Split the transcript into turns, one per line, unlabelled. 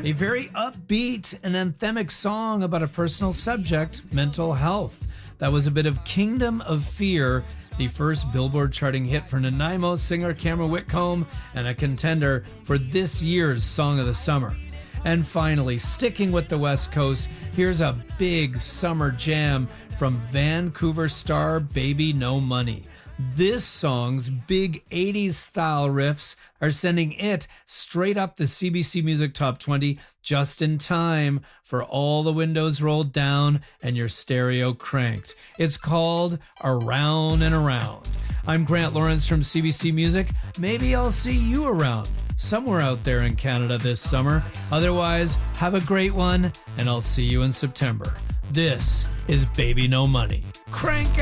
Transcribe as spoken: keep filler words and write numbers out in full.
A very upbeat and anthemic song about a personal subject, mental health. That was a bit of Kingdom of Fear, the first Billboard charting hit for Nanaimo singer Cameron Whitcomb and a contender for this year's Song of the Summer. And finally, sticking with the West Coast, here's a big summer jam from Vancouver star Baby No Money. This song's big eighties style riffs are sending it straight up the C B C Music Top twenty just in time for all the windows rolled down and your stereo cranked. It's called Around and Around. I'm Grant Lawrence from C B C Music. Maybe I'll see you around somewhere out there in Canada this summer. Otherwise, have a great one, and I'll see you in September. This is Baby No Money. Crank it!